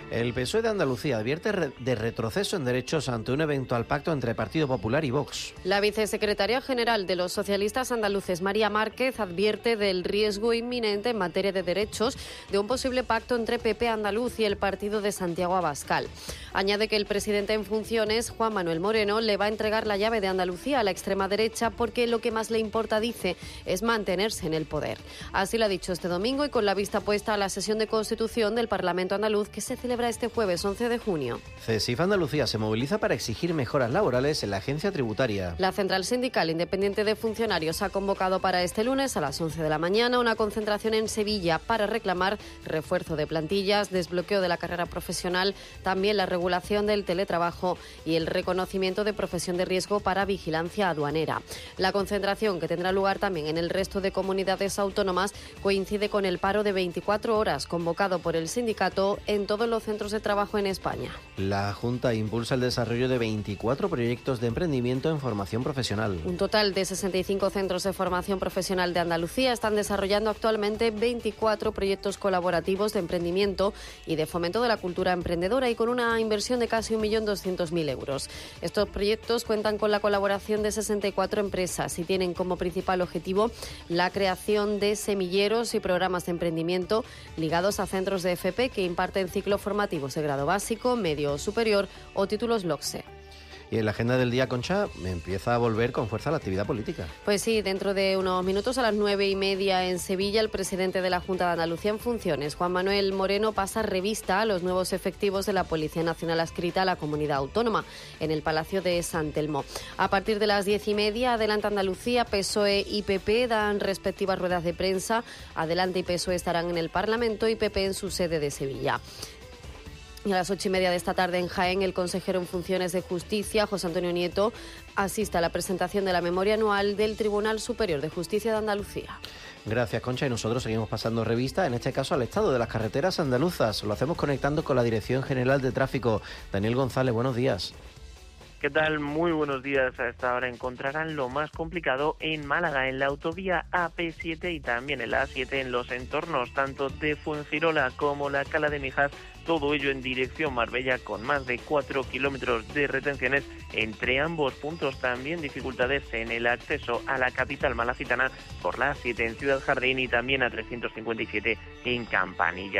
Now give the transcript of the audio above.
El PSOE de Andalucía advierte de retroceso en derechos ante un eventual pacto entre Partido Popular y Vox. La vicesecretaria general de los socialistas andaluces, María Márquez, advierte del riesgo inminente en materia de derechos de un posible pacto entre PP andaluz y el partido de Santiago Abascal. Añade que el presidente en funciones, Juan Manuel Moreno, le va a entregar la llave de Andalucía a la extrema derecha porque lo que más le importa, dice, es mantenerse en el poder. Así lo ha dicho este domingo y con la vista puesta a la sesión de constitución del Parlamento andaluz que se celebra este jueves 11 de junio. CESIF Andalucía se moviliza para exigir mejoras laborales en la agencia tributaria. La Central Sindical Independiente de Funcionarios ha convocado para este lunes a las 11 de la mañana una concentración en Sevilla para reclamar refuerzo de plantillas, desbloqueo de la carrera profesional, también la regulación del teletrabajo y el reconocimiento de profesión de riesgo para vigilancia aduanera. La concentración, que tendrá lugar también en el resto de comunidades autónomas, coincide con el paro de 24 horas convocado por el sindicato en todos los centros de trabajo en España. La Junta impulsa el desarrollo de 24 proyectos de emprendimiento en formación profesional. Un total de 65 centros de formación profesional de Andalucía están desarrollando actualmente 24 proyectos colaborativos de emprendimiento y de fomento de la cultura emprendedora y con una inversión de casi 1.200.000 euros. Estos proyectos cuentan con la colaboración de 64 empresas y tienen como principal objetivo la creación de semilleros y programas de emprendimiento ligados a centros de FP que imparten ciclos formativos de grado básico, medio o superior o títulos LOCSE. Y en la agenda del día, Concha, empieza a volver con fuerza la actividad política. Pues sí, dentro de unos minutos a las 9:30 en Sevilla, el presidente de la Junta de Andalucía en funciones, Juan Manuel Moreno, pasa revista a los nuevos efectivos de la Policía Nacional adscrita a la comunidad autónoma en el Palacio de San Telmo. A partir de las 10:30, Adelante Andalucía, PSOE y PP dan respectivas ruedas de prensa. Adelante y PSOE estarán en el Parlamento y PP en su sede de Sevilla. Y a las 8:30 de esta tarde en Jaén, el consejero en funciones de Justicia, José Antonio Nieto, asiste a la presentación de la memoria anual del Tribunal Superior de Justicia de Andalucía. Gracias, Concha, y nosotros seguimos pasando revista, en este caso al estado de las carreteras andaluzas. Lo hacemos conectando con la Dirección General de Tráfico. Daniel González, buenos días. ¿Qué tal? Muy buenos días. A esta hora encontrarán lo más complicado en Málaga, en la autovía AP7 y también en la A7 en los entornos tanto de Fuengirola como la Cala de Mijas, todo ello en dirección Marbella con más de 4 kilómetros de retenciones entre ambos puntos. También dificultades en el acceso a la capital malacitana por la A7 en Ciudad Jardín y también a 357 en Campanilla.